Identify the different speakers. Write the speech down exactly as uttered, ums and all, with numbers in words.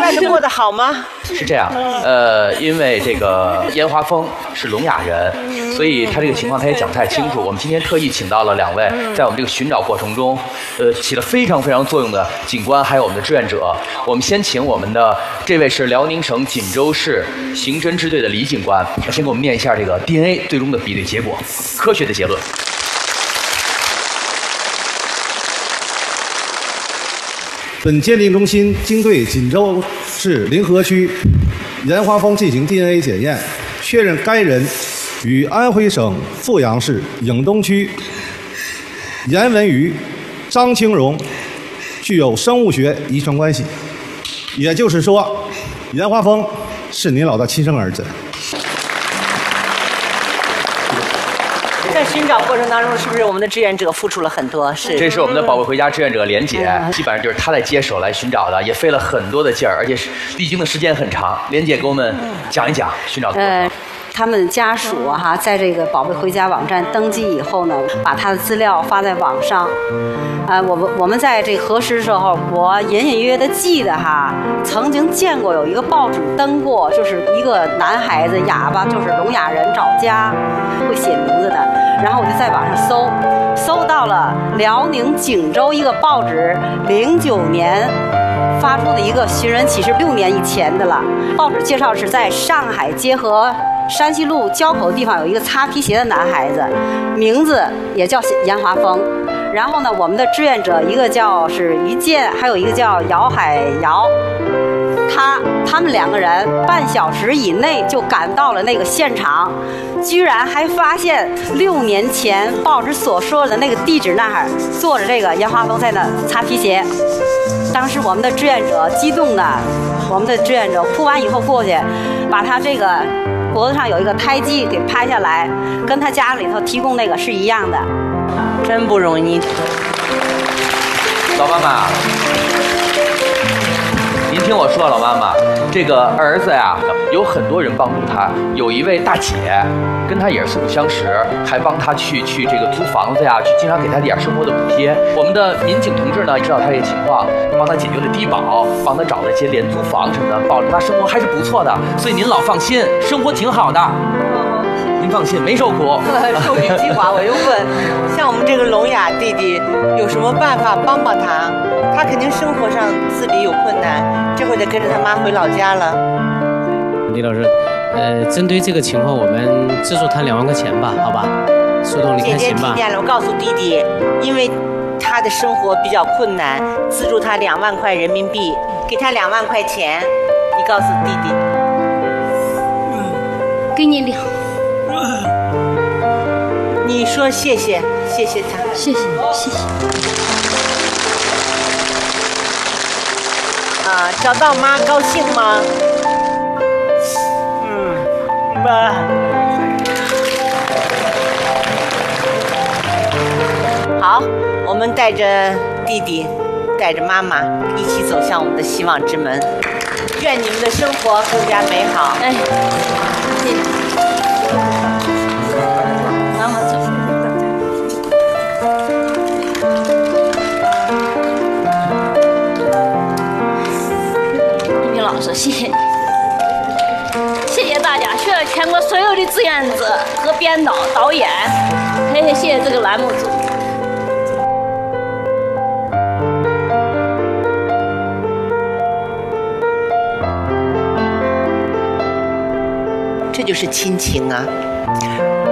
Speaker 1: 日子过得好吗？
Speaker 2: 是这样，呃，因为这个烟花峰是聋哑人，所以他这个情况他也讲不太清楚。我们今天特意请到了两位，在我们这个寻找过程中，呃，起了非常非常作用的警官，还有我们的志愿者。我们先请我们的这位是辽宁省锦州市刑侦支队的李警官，先给我们念一下这个 D N A 最终的比对结果，科学的结论。
Speaker 3: 本鉴定中心经对锦州市临河区严华峰进行 D N A 检验，确认该人与安徽省阜阳市颍东区严文瑜、张清荣具有生物学遗传关系，也就是说，严华峰是您老的亲生儿子。
Speaker 1: 在寻找过程当中，是不是我们的志愿者付出了很多？是，
Speaker 2: 这是我们的宝贝回家志愿者连姐，基本上就是她在接手来寻找的，也费了很多的劲儿，而且是历经的时间很长。连姐给我们讲一讲寻找的过程。
Speaker 4: 呃他们家属哈，在这个宝贝回家网站登记以后呢，把他的资料发在网上。呃，我们我们在这核实的时候，我隐隐约约的记得哈，曾经见过有一个报纸登过，就是一个男孩子哑巴，就是聋哑人找家，会写名字的。然后我就在网上搜，搜到了辽宁锦州一个报纸，零九年发出的一个寻人启事，六年以前的了。报纸介绍是在上海结合山西路交口的地方有一个擦皮鞋的男孩子，名字也叫严华峰。然后呢，我们的志愿者一个叫是于健，还有一个叫姚海瑶，他他们两个人半小时以内就赶到了那个现场，居然还发现六年前报纸所说的那个地址那儿坐着这个严华峰在那擦皮鞋。当时我们的志愿者激动的，我们的志愿者哭完以后过去，把他这个脖子上有一个胎记给拍下来，跟他家里头提供那个是一样的。
Speaker 1: 真不容易。
Speaker 2: 老妈妈，您听我说，老妈妈，这个儿子呀，有很多人帮助他，有一位大姐，跟他也是素不相识，还帮他去去这个租房子呀，去经常给他点生活的补贴。我们的民警同志呢，知道他这个情况，帮他解决了低保，帮他找了一些廉租房什么的，保证他生活还是不错的。所以您老放心，生活挺好的。您放心，没受苦。
Speaker 1: 受一句话，我又问，像我们这个聋哑弟弟，有什么办法帮帮他？他肯定生活上自理有困难，这会得跟着他妈回老家了。
Speaker 5: 李老师，呃，针对这个情况，我们资助他两万块钱吧，好吧？苏东，你看行吧？姐姐
Speaker 1: 听见了，我告诉弟弟，因为他的生活比较困难，资助他两万块人民币，给他两万块钱，你告诉弟弟。
Speaker 6: 嗯，给你两。
Speaker 1: 你说谢谢，谢谢他，
Speaker 6: 谢谢，谢谢。
Speaker 1: 啊，找到妈高兴吗？嗯，妈。好，我们带着弟弟，带着妈妈一起走向我们的希望之门。愿你们的生活更加美好。
Speaker 6: 哎，谢谢。妈妈走。李老师，谢谢你，谢谢大家，谢谢全国所有的志愿者和编导、导演，还谢谢这个栏目组。
Speaker 1: 这就是亲情啊！